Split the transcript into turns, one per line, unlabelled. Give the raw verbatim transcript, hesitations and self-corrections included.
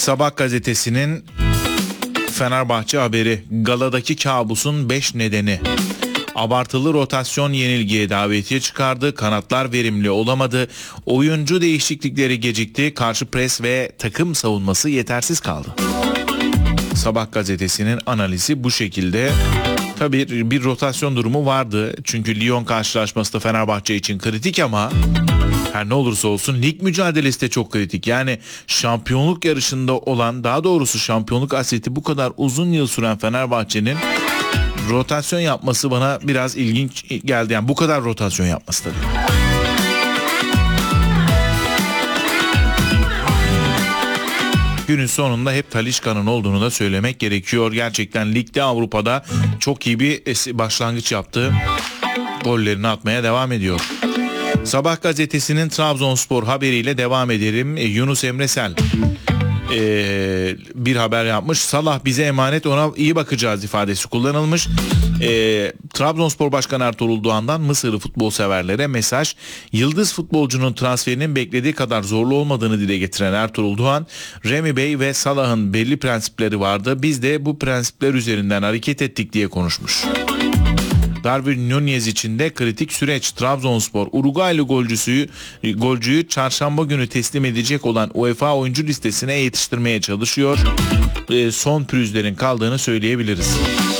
Sabah gazetesinin Fenerbahçe haberi, galadaki kabusun beş nedeni. Abartılı rotasyon yenilgiye davetiye çıkardı, kanatlar verimli olamadı, oyuncu değişiklikleri gecikti, karşı pres ve takım savunması yetersiz kaldı. Sabah gazetesinin analizi bu şekilde. Tabii bir rotasyon durumu vardı çünkü Lyon karşılaşması da Fenerbahçe için kritik ama her ne olursa olsun lig mücadelesi de çok kritik. Yani şampiyonluk yarışında olan, daha doğrusu şampiyonluk hasreti bu kadar uzun yıl süren Fenerbahçe'nin rotasyon yapması bana biraz ilginç geldi. Yani bu kadar rotasyon yapması tabii. Günün sonunda hep Talisca'nın olduğunu da söylemek gerekiyor. Gerçekten ligde, Avrupa'da çok iyi bir başlangıç yaptı. Gollerini atmaya devam ediyor. Sabah gazetesinin Trabzonspor haberiyle devam edelim. Yunus Emre Sel ee, bir haber yapmış. Salah bize emanet, ona iyi bakacağız ifadesi kullanılmış. Ee, Trabzonspor Başkanı Ertuğrul Doğan'dan Mısırlı futbol severlere mesaj. Yıldız futbolcunun transferinin beklediği kadar zorlu olmadığını dile getiren Ertuğrul Doğan, Remy Bey ve Salah'ın belli prensipleri vardı. Biz de bu prensipler üzerinden hareket ettik diye konuşmuş. Darwin Nunez için de kritik süreç. Trabzonspor Uruguaylı golcüsü, golcüyü çarşamba günü teslim edecek olan UEFA oyuncu listesine yetiştirmeye çalışıyor. E, son pürüzlerin kaldığını söyleyebiliriz.